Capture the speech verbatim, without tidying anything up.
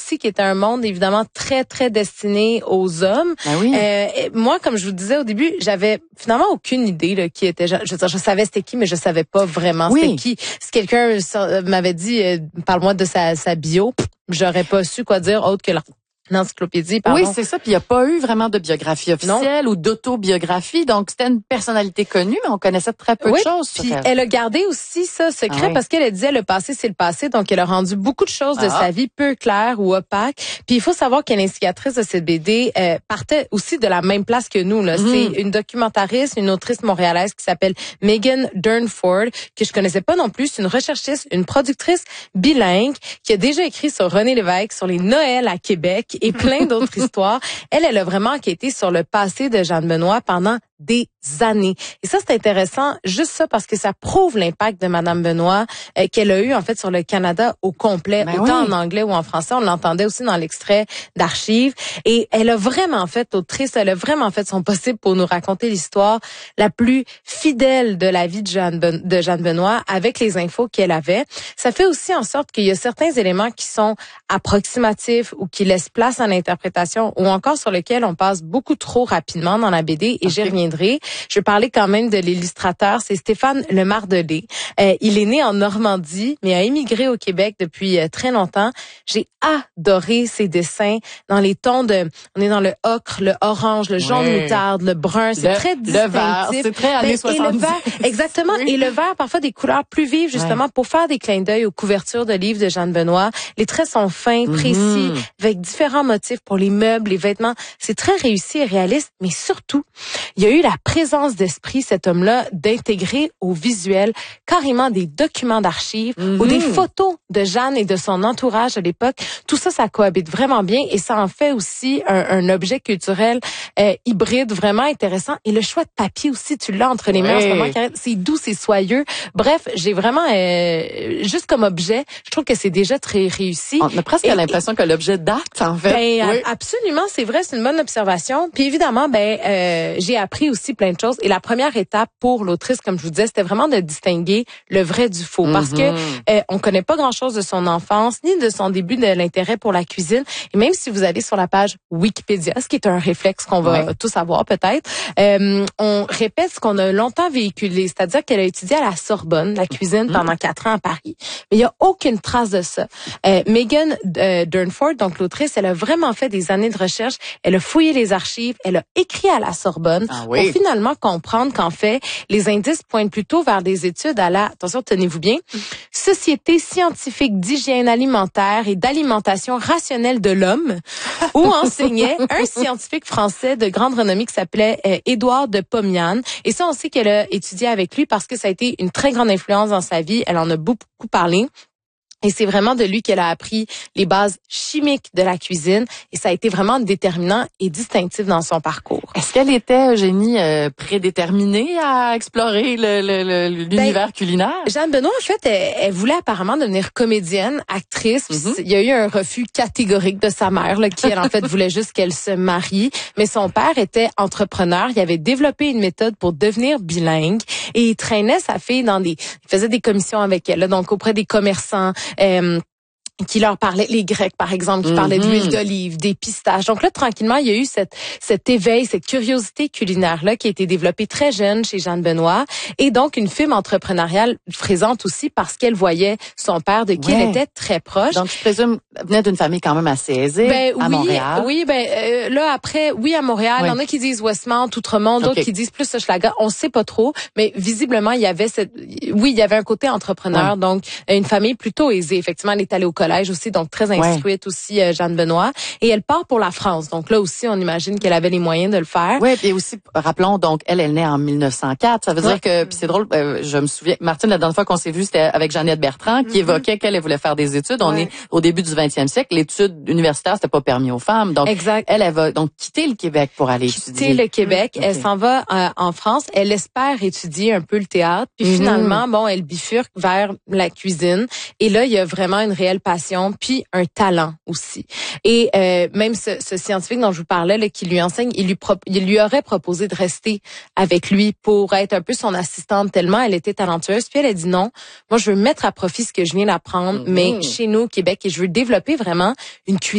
aussi qui était un monde évidemment très très destiné aux hommes. Ben oui. Euh, moi, comme je vous disais au début, j'avais finalement aucune idée là, qui était. Je, je, je savais c'était qui, mais je savais pas vraiment Oui. c'était qui. Si quelqu'un m'avait dit, euh, parle-moi de sa, sa bio, j'aurais pas su quoi dire autre que la l'encyclopédie, pardon. Oui, c'est ça. Puis il n'y a pas eu vraiment de biographie officielle non. ou d'autobiographie. Donc, c'était une personnalité connue, mais on connaissait très peu oui, de choses. Puis elle a gardé aussi ça secret ah oui. parce qu'elle disait le passé, c'est le passé. Donc, elle a rendu beaucoup de choses ah. de sa vie peu claires ou opaques. Puis il faut savoir que l'instigatrice de cette B D euh, partait aussi de la même place que nous. Là. Mm. C'est une documentariste, une autrice montréalaise qui s'appelle Megan Durnford, que je connaissais pas non plus. C'est une recherchiste, une productrice bilingue qui a déjà écrit sur René Lévesque, sur les Noëls à Québec et plein d'autres histoires. Elle, elle a vraiment enquêté sur le passé de Jeanne Benoît pendant des années. Et ça, c'est intéressant, juste ça, parce que ça prouve l'impact de Madame Benoît euh, qu'elle a eu, en fait, sur le Canada au complet, ben autant oui. en anglais ou en français. On l'entendait aussi dans l'extrait d'archives. Et elle a vraiment fait, autrice, elle a vraiment fait son possible pour nous raconter l'histoire la plus fidèle de la vie de Jeanne, ben- de Jeanne Benoît avec les infos qu'elle avait. Ça fait aussi en sorte qu'il y a certains éléments qui sont approximatifs ou qui laissent place à l'interprétation ou encore sur lesquels on passe beaucoup trop rapidement dans la B D et okay. j'y reviendrai. Je vais parler quand même de l'illustrateur, c'est Stéphane Lemardelé. Euh, il est né en Normandie, mais a émigré au Québec depuis euh, très longtemps. J'ai adoré ses dessins dans les tons de, on est dans le ocre, le orange, le jaune oui. moutarde, le brun, c'est le, très distinctif. Le vert, c'est très années soixante-dix. Et le vert, exactement, oui. et le vert parfois des couleurs plus vives justement ouais. pour faire des clins d'œil aux couvertures de livres de Jeanne Benoît. Les traits sont fins, précis, mm-hmm. avec différents motifs pour les meubles, les vêtements. C'est très réussi et réaliste, mais surtout, il y a eu la présence d'esprit, cet homme-là, d'intégrer au visuel carrément des documents d'archives mm-hmm. ou des photos de Jeanne et de son entourage à l'époque. Tout ça, ça cohabite vraiment bien et ça en fait aussi un, un objet culturel euh, hybride vraiment intéressant. Et le choix de papier aussi, tu l'as entre les mains en ce moment. C'est doux, c'est soyeux. Bref, j'ai vraiment, euh, juste comme objet, je trouve que c'est déjà très réussi. On a presque et, l'impression que l'objet date, en fait. Ben, oui. Absolument, c'est vrai, c'est une bonne observation. Puis évidemment, ben, euh, j'ai appris aussi plein de choses. Et la première étape pour l'autrice, comme je vous disais, c'était vraiment de distinguer le vrai du faux. Mm-hmm. Parce que euh, on connaît pas grand-chose de son enfance, ni de son début de l'intérêt pour la cuisine. Et même si vous allez sur la page Wikipédia, ce qui est un réflexe qu'on va ouais. tous avoir peut-être, euh, on répète ce qu'on a longtemps véhiculé. C'est-à-dire qu'elle a étudié à la Sorbonne, la cuisine, mm-hmm. pendant quatre ans à Paris. Mais il y a aucune trace de ça. Euh, Megan euh, Durnford, donc l'autrice, elle a vraiment fait des années de recherche. Elle a fouillé les archives. Elle a écrit à la Sorbonne ah, oui. pour finalement comprendre qu'en fait, les indices pointent plutôt vers des études à la, attention, tenez-vous bien, Société scientifique d'hygiène alimentaire et d'alimentation rationnelle de l'homme, où enseignait un scientifique français de grande renommée qui s'appelait euh, Édouard de Pomian. Et ça, on sait qu'elle a étudié avec lui parce que ça a été une très grande influence dans sa vie. Elle en a beaucoup parlé. Et c'est vraiment de lui qu'elle a appris les bases chimiques de la cuisine. Et ça a été vraiment déterminant et distinctif dans son parcours. Est-ce qu'elle était, Eugénie, euh, prédéterminée à explorer le, le, le, l'univers ben, culinaire? Jeanne Benoît, en fait, elle, elle voulait apparemment devenir comédienne, actrice. Mm-hmm. Il y a eu un refus catégorique de sa mère, là, qui, elle, en fait, voulait juste qu'elle se marie. Mais son père était entrepreneur. Il avait développé une méthode pour devenir bilingue. Et il traînait sa fille dans des... Il faisait des commissions avec elle, là, donc auprès des commerçants, Euh, qui leur parlait, les Grecs par exemple, qui mm-hmm. parlaient d'huile d'olive, des pistaches. Donc là, tranquillement, il y a eu cette, cet éveil, cette curiosité culinaire-là qui a été développée très jeune chez Jeanne Benoît. Et donc, une fibre entrepreneuriale présente aussi parce qu'elle voyait son père, de qui ouais. elle était très proche. Donc, je présume, venait d'une famille quand même assez aisée, ben, à oui, Montréal. Oui, ben euh, là, après, oui, à Montréal. Oui. Il y en a qui disent Westmount, Outremont, d'autres okay. qui disent plus Hochelaga. On sait pas trop, mais visiblement, il y avait cette... Oui, il y avait un côté entrepreneur, oui. donc une famille plutôt aisée. Effectivement, elle est allée au collège aussi, donc très instruite ouais. aussi, euh, Jeanne Benoît. Et elle part pour la France. Donc là aussi, on imagine qu'elle avait les moyens de le faire. Oui, et aussi, rappelons, donc, elle, elle naît en mille neuf cent quatre. Ça veut ouais. dire que, puis c'est drôle, euh, je me souviens, Martine, la dernière fois qu'on s'est vu, c'était avec Jeannette Bertrand, qui mm-hmm. évoquait qu'elle elle voulait faire des études. On ouais. est au début du vingtième siècle. L'étude universitaire, c'était pas permis aux femmes. Donc, exact. elle, elle va donc quitter le Québec pour aller quitter étudier. Quitter le Québec. Okay. Elle s'en va euh, en France. Elle espère étudier un peu le théâtre. Puis mm-hmm. finalement, bon, elle bifurque vers la cuisine. Et là, il y a vraiment une réelle passion, puis un talent aussi. Et euh, même ce, ce scientifique dont je vous parlais, là, qui lui enseigne, il lui, pro- il lui aurait proposé de rester avec lui pour être un peu son assistante tellement elle était talentueuse. Puis elle a dit non, moi je veux mettre à profit ce que je viens d'apprendre, mm-hmm. mais chez nous au Québec, et je veux développer vraiment une cuisine